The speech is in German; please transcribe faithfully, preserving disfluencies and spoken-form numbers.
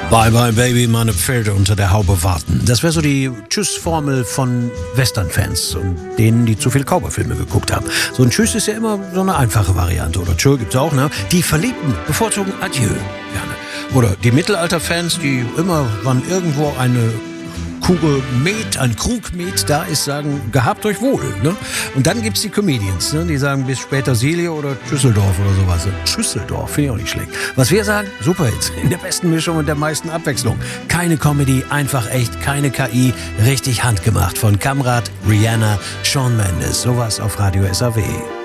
Bye bye Baby, meine Pferde unter der Haube warten. Das wäre so die Tschüss-Formel von Western-Fans und denen, die zu viel Cowboy-Filme geguckt haben. So ein Tschüss ist ja immer so eine einfache Variante. Oder Tschö gibt's auch, ne? Die Verliebten bevorzugen Adieu gerne. Oder die Mittelalter-Fans, die immer, wann irgendwo eine Kugel Met, ein Krug Met da ist, sagen, gehabt euch wohl. Ne? Und dann gibt's die Comedians, ne? Die sagen bis später Silio oder Schüsseldorf oder sowas. Schüsseldorf, finde ich auch nicht schlecht. Was wir sagen, super Hits, in der besten Mischung und der meisten Abwechslung. Keine Comedy, einfach echt, keine K I, richtig handgemacht. Von Kamrat, Rihanna, Shawn Mendes, sowas auf Radio S A W.